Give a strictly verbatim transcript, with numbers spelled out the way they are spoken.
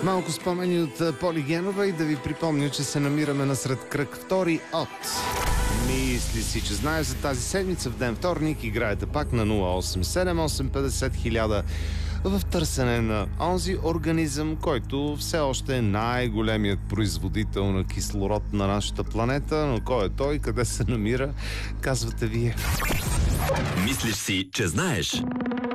Малко спомени от Поли Генова и да ви припомня, че се намираме насред кръг втори от Мисли си, че знаеш за тази седмица в ден вторник. Играете пак на нула осем седем осем петдесет хиляда в търсене на онзи организъм, който все още е най-големият производител на кислород на нашата планета. Но кой е той, къде се намира, казвате вие. Мислиш си, че знаеш?